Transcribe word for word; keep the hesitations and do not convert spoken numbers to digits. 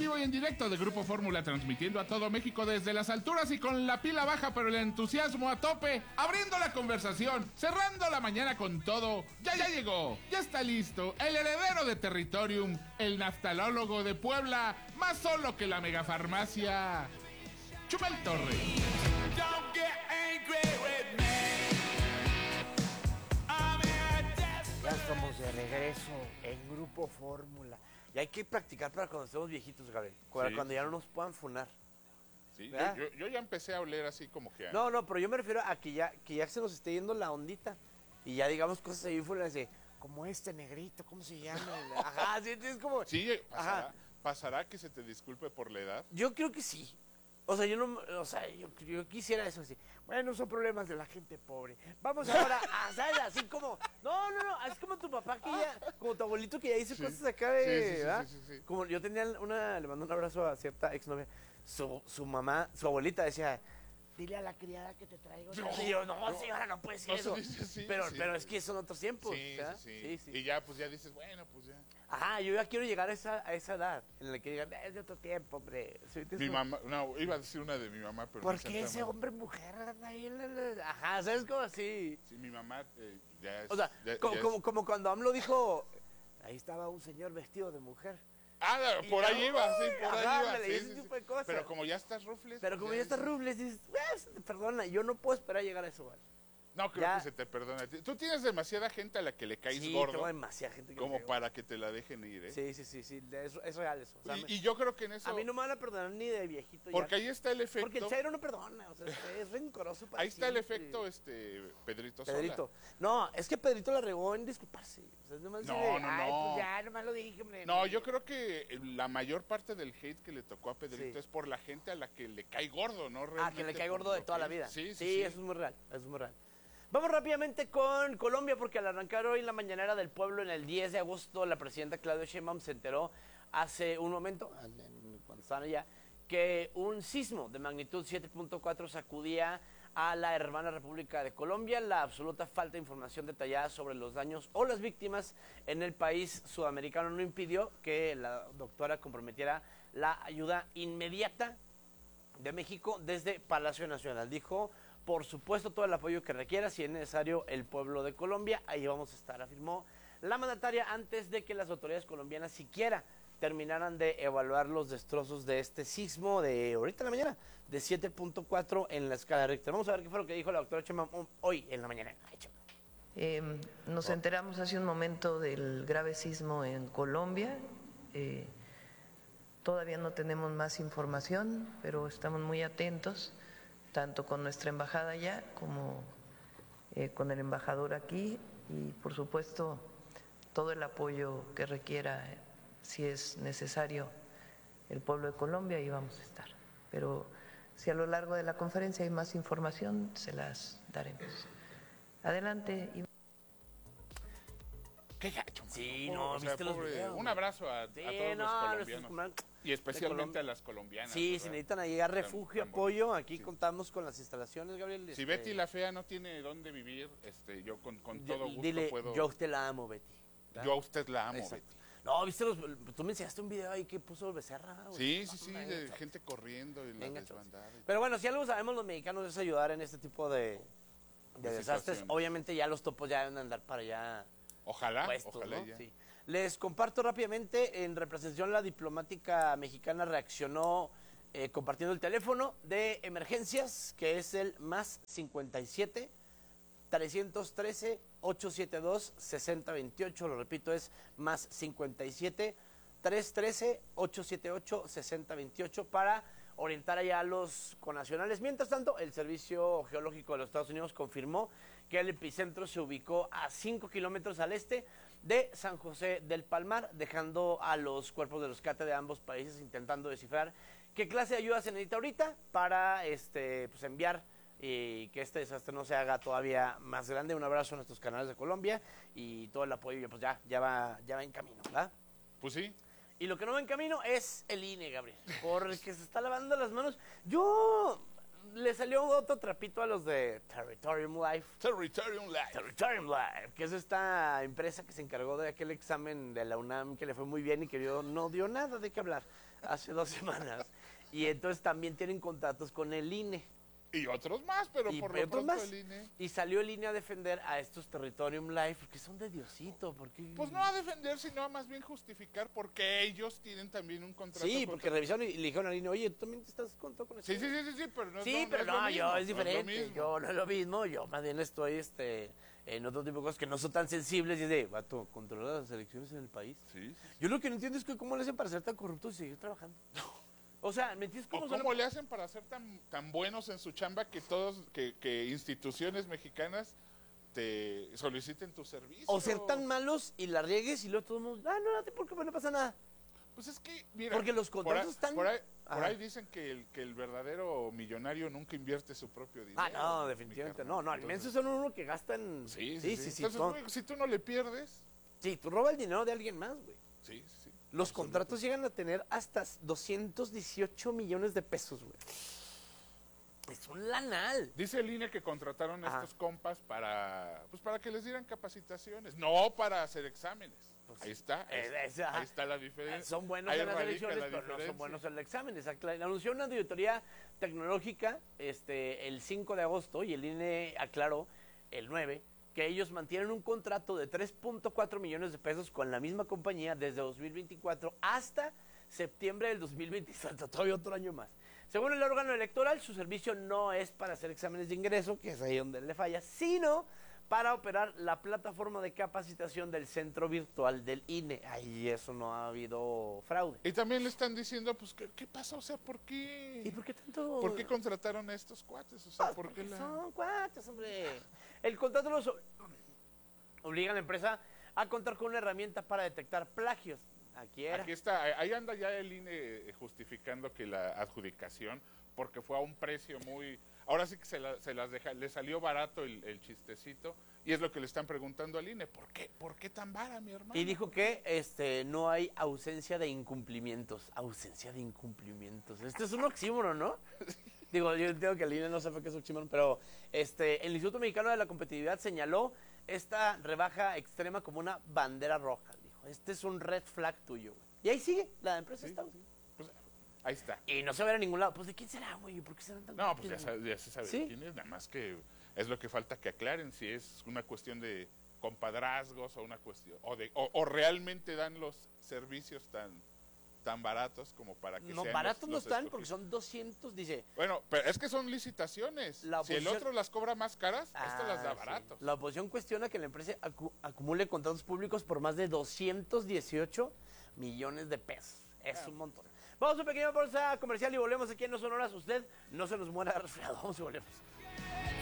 vivo y en directo de Grupo Fórmula, transmitiendo a todo México desde las alturas y con la pila baja pero el entusiasmo a tope, abriendo la conversación, cerrando la mañana con todo. Ya ya llegó, ya está listo, el heredero de Territorium, el naftalólogo de Puebla, más solo que la megafarmacia, Chumel Torres. Ya estamos de regreso en Grupo Fórmula. Y hay que practicar para cuando estemos viejitos, Gabriel. Para Sí. cuando ya no nos puedan funar. Sí, yo, yo, yo ya empecé a oler así como que... A... No, no, pero yo me refiero a que ya, que ya se nos esté yendo la ondita. Y ya digamos cosas ahí fuera de como este negrito, ¿cómo se llama? Ajá, sí, es como... Sí, pasará, Ajá. pasará que se te disculpe por la edad. Yo creo que sí. O sea, yo no, o sea, yo, yo quisiera eso así. Bueno, son problemas de la gente pobre. Vamos ahora a, ¿sabes? Así como, no, no, no, es como tu papá que ya, como tu abuelito que ya hizo Sí. cosas acá de, Sí, sí, sí, ¿verdad? sí, sí, sí. Como yo tenía una, le mando un abrazo a cierta exnovia, su, su mamá, su abuelita decía, dile a la criada que te traigo. No, y yo, no, no, señora, no puede ser no se eso. dice así, pero, sí. pero es que son otros tiempos, Sí, ¿verdad? sí, Sí, sí. sí. Y ya, pues ya dices, bueno, pues ya. Ajá, yo ya quiero llegar a esa, a esa edad en la que digan, es de otro tiempo, hombre. ¿Sí? Mi mamá, no, iba a decir una de mi mamá, pero ¿Por no qué ese mal. hombre mujer anda ahí en la- Ajá, ¿sabes cómo así? Sí, mi mamá eh, ya es... O sea, ya- co- ya como, es- como cuando AMLO dijo, ahí estaba un señor vestido de mujer. Ah, por ahí iba, sí, por ahí Ajá, iba. ándale, sí, ese sí, tipo sí. de cosas. Pero como ya estás rufles... Pero pues como ya está dices, Rubles, dices, "Pues, perdona, yo no puedo esperar a llegar a eso, ¿vale?". No, creo ya- que se te perdona. Tú tienes demasiada gente a la que le caes Sí, gordo tengo demasiada gente que me como cae para que te la dejen ir, ¿eh? Sí, sí, sí, sí, de eso- es real eso. O sea, Y, me- y yo creo que en eso... a mí no me van a perdonar ni de viejito. Porque ya. ahí está el efecto... Porque el Chairo no perdona, o sea, es, es rencoroso para Ahí está el siempre. efecto, este, Pedrito Sola. Pedrito. No, es que Pedrito la regó en disculparse. O sea, es nomás No, de, no, ay, no. pues ya, nomás lo dije, hombre. No, yo creo que la mayor parte del hate que le tocó a Pedrito Sí. es por la gente a la que le cae gordo, ¿no? Ah, que Realmente le cae por gordo de lo toda que la es. vida. Sí, sí, sí, sí. eso es muy real, eso es muy real. Vamos rápidamente con Colombia, porque al arrancar hoy la mañanera del pueblo en el diez de agosto, la presidenta Claudia Sheinbaum se enteró hace un momento, cuando estaban allá, que un sismo de magnitud siete punto cuatro sacudía a la hermana República de Colombia. La absoluta falta de información detallada sobre los daños o las víctimas en el país sudamericano no impidió que la doctora comprometiera la ayuda inmediata de México desde Palacio Nacional. Dijo, por supuesto, todo el apoyo que requiera, si es necesario, el pueblo de Colombia, ahí vamos a estar, afirmó la mandataria antes de que las autoridades colombianas siquiera terminaran de evaluar los destrozos de este sismo de ahorita en la mañana, de siete punto cuatro en la escala Richter. Vamos a ver qué fue lo que dijo la doctora Sheinbaum hoy en la mañana. Ay, Eh, nos enteramos hace un momento del grave sismo en Colombia. Eh, todavía no tenemos más información, pero estamos muy atentos, tanto con nuestra embajada allá como eh, con el embajador aquí, y por supuesto todo el apoyo que requiera, eh, si es necesario, el pueblo de Colombia, ahí vamos a estar. Pero si a lo largo de la conferencia hay más información, se las daremos. Adelante. Y... Qué gacho, mano. Sí, Pobre, no, o sea, viste los pobre, videos, Un güey. abrazo a, Sí, a todos no, los nuestros colombianos. comandantes Y especialmente de Colom- a las colombianas. Sí, ¿verdad? si necesitan ahí a Tan- refugio, tan apoyo, bonito. aquí Sí. contamos con las instalaciones, Gabriel. Si este, Betty la fea no tiene dónde vivir, este, yo con, con yo- todo gusto dile, puedo... yo a usted la amo, Betty. yo a usted la amo, Exacto. Betty. No, viste los, tú me enseñaste un video ahí que puso Becerra. güey. Sí, sí, sí, Hombre, de chaval. gente corriendo y la Venga, chavos. desbandada. Pero bueno, si algo sabemos los mexicanos es ayudar en este tipo de, de De desastres. situaciones. Obviamente ya los topos ya deben andar para allá Ojalá, puestos, ojalá ¿no? ya. Sí. Les comparto rápidamente, en representación la diplomática mexicana reaccionó eh, compartiendo el teléfono de emergencias, que es el más cincuenta y siete, trescientos trece, ochocientos setenta y dos, sesenta veintiocho, lo repito, es más cincuenta y siete, trescientos trece, ochocientos setenta y ocho, sesenta veintiocho para orientar allá a los connacionales. Mientras tanto, el Servicio Geológico de los Estados Unidos confirmó que el epicentro se ubicó a cinco kilómetros al este de San José del Palmar, dejando a los cuerpos de rescate de ambos países intentando descifrar qué clase de ayuda se necesita ahorita para este, pues enviar y que este desastre no se haga todavía más grande. Un abrazo a nuestros canales de Colombia y todo el apoyo, pues ya, ya va, ya va en camino, ¿verdad? Pues sí. Y lo que no va en camino es el I N E, Gabriel, porque se está lavando las manos. Yo le salió otro trapito a los de Territorium Life. Territorium Life. Territorium Life, que es esta empresa que se encargó de aquel examen de la UNAM que le fue muy bien y que dio- no dio nada de qué hablar hace dos semanas. Y entonces también tienen contratos con el I N E. Y otros más, pero Y por otros lo pronto más. el I N E. Y salió el I N E a defender a estos Territorium Life, porque son de Diosito, porque... Pues no a defender, sino a más bien justificar porque ellos tienen también un contrato. Sí, con- porque revisaron y le dijeron al I N E, oye, ¿tú también te estás contando con esto? Sí, sí, sí, sí, sí, pero no es Sí, lo- pero es no, lo mismo, yo no es es lo diferente. mismo. Yo no es lo mismo. Yo más bien estoy este, en otro tipo de cosas que no son tan sensibles. Y es de, vato, controlar las elecciones en el país. Sí. Yo lo que no entiendo es que cómo le hacen para ser tan corruptos y seguir trabajando. O sea, ¿me entiendes ¿O cómo, cómo son- le hacen para ser tan, tan buenos en su chamba que todos, que, que instituciones mexicanas te soliciten tu servicio? O ser tan malos y la riegues y luego todo el mundo, ah, no, no, ¿por qué no pasa nada? Pues es que, mira. Porque los por contratos ahí- están- Por ahí, por Ajá. ahí dicen que el, que el verdadero millonario nunca invierte su propio dinero. Ah, no, mi definitivamente carnal. no. No, al Entonces, menos son uno que gastan. Sí, sí, sí. sí. sí, Entonces, son- güey, si tú no le pierdes, sí, tú robas el dinero de alguien más, güey. sí, sí. Los absoluto. contratos llegan a tener hasta doscientos dieciocho millones de pesos, güey. Es un lanal. Dice el I N E que contrataron a Ajá. estos compas para, pues para que les dieran capacitaciones, no para hacer exámenes. Pues ahí sí. está, ahí, Eh, es- ajá. ahí está la diferencia. Son buenos Ahí en las radica elecciones, la pero no son diferencia. buenos en el examen. Exacto. Anunció una auditoría tecnológica este, el cinco de agosto y el I N E aclaró el nueve que ellos mantienen un contrato de tres punto cuatro millones de pesos con la misma compañía desde dos mil veinticuatro hasta septiembre del dos mil veinticuatro, todavía otro año más. Según el órgano electoral, su servicio no es para hacer exámenes de ingreso, que es ahí donde le falla, sino para operar la plataforma de capacitación del centro virtual del I N E. Ahí eso no ha habido fraude. Y también le están diciendo, pues, ¿qué, qué pasa? O sea, ¿por qué? ¿Y por qué tanto? ¿Por qué contrataron a estos cuates? O sea, Pues ¿por qué porque la...? son cuates, hombre. El contrato los o- obliga a la empresa a contar con una herramienta para detectar plagios. Aquí era. Aquí está, ahí anda ya el I N E justificando que la adjudicación, porque fue a un precio muy... Ahora sí que se, la- se las deja, le salió barato el, el chistecito, y es lo que le están preguntando al I N E, ¿por qué? ¿Por qué tan vara, mi hermano? Y dijo que este no hay ausencia de incumplimientos. Ausencia de incumplimientos. Este es un oxímoron, ¿no? Digo, yo entiendo que el I N E no sabe qué es oxímoron, pero este, el Instituto Mexicano de la Competitividad señaló esta rebaja extrema como una bandera roja. Dijo, este es un red flag tuyo, güey. Y ahí sigue, la empresa Sí, está. sí. Pues, ahí está. Y no se va a ver a ningún lado. Pues, ¿de quién será, güey? ¿Por qué serán tan No, pues ya, complicados? sabe- ya se sabe ¿Sí? quién es, nada más que es lo que falta que aclaren si es una cuestión de compadrazgos o una cuestión, o, de, o, o realmente dan los servicios tan tan baratos como para que No, sean baratos los- no los están escogidos. porque son doscientos, dice. Bueno, pero es que son licitaciones. La Si el oposición- otro las cobra más caras, esto las da Ah, sí. baratos. La oposición cuestiona que la empresa acu- acumule contratos públicos por más de doscientos dieciocho millones de pesos. Es Ah. un montón. Vamos a una pequeña pausa comercial y volvemos aquí en No Son Horas. Usted no se nos muera de resfriado. Vamos y volvemos.